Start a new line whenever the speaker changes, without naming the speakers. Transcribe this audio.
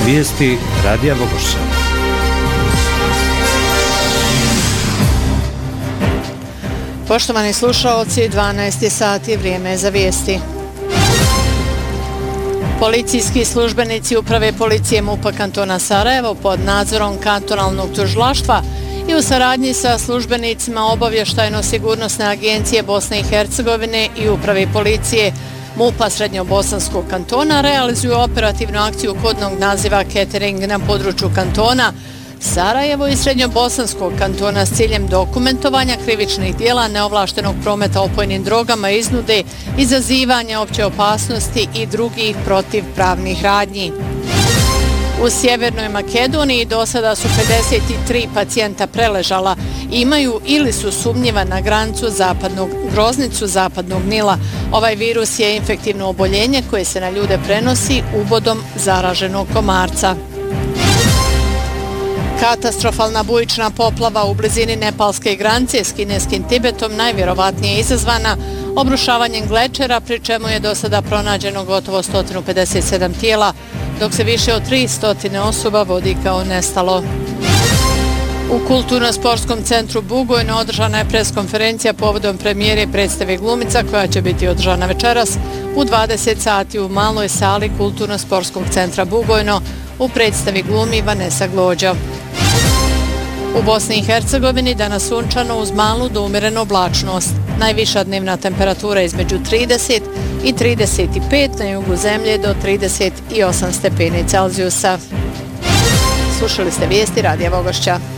Vijesti Radija Vogošća.
Poštovani slušaoci, 12 sati je vrijeme za vijesti. Policijski službenici Uprave policije MUP-a kantona Sarajevo pod nadzorom kantonalnog tužilaštva i u saradnji sa službenicima Obavještajno-sigurnosne agencije Bosne i Hercegovine i Uprave policije MUP-a Srednjobosanskog kantona realizuju operativnu akciju kodnog naziva Catering na području kantona Sarajevo i Srednjobosanskog kantona s ciljem dokumentovanja krivičnih dijela neovlaštenog prometa opojnim drogama, iznude, izazivanja opće opasnosti i drugih protivpravnih radnji. U Sjevernoj Makedoniji do sada su 53 pacijenta preležala, imaju ili su sumnjiva na groznicu zapadnog Nila. Ovaj virus je infektivno oboljenje koje se na ljude prenosi ubodom zaraženog komarca. Katastrofalna bujična poplava u blizini nepalske granice s kineskim Tibetom najvjerovatnije izazvana obrušavanjem glečera, pri čemu je do sada pronađeno gotovo 157 tijela, dok se više od 300 osoba vodi kao nestalo. U Kulturno-sportskom centru Bugojno održana je preskonferencija povodom premijere predstave Glumica koja će biti održana večeras u 20 sati u maloj sali Kulturno-sportskog centra Bugojno. U predstavi glumi Vanessa Glođo. U Bosni i Hercegovini danas sunčano uz malu do umjerenu oblačnost. Najviša dnevna temperatura između 30 i 35, na jugu zemlje do 38 stepeni Celzijusa. Slušali ste vijesti Radija Vogošća.